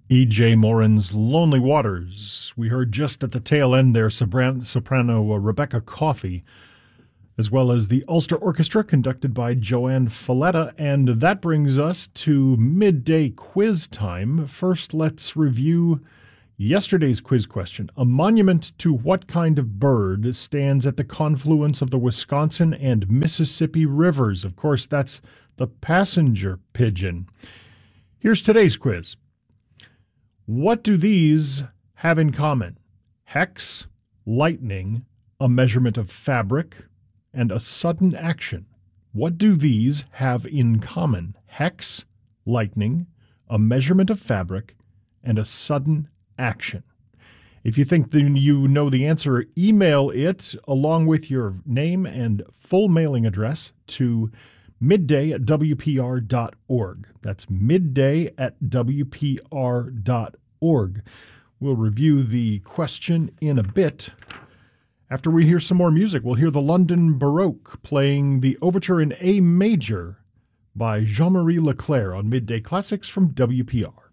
E.J. Morin's Lonely Waters. We heard just at the tail end there soprano Rebecca Coffey, as well as the Ulster Orchestra conducted by Joanne Falletta. And that brings us to midday quiz time. First, let's review yesterday's quiz question. A monument to what kind of bird stands at the confluence of the Wisconsin and Mississippi rivers? Of course, that's the passenger pigeon. Here's today's quiz. What do these have in common? Hex, lightning, a measurement of fabric, and a sudden action. What do these have in common? Hex, lightning, a measurement of fabric, and a sudden action. If you think that you know the answer, email it along with your name and full mailing address to midday@wpr.org. That's midday@wpr.org. We'll review the question in a bit. After we hear some more music, we'll hear the London Baroque playing the Overture in A major by Jean-Marie Leclerc on Midday Classics from WPR.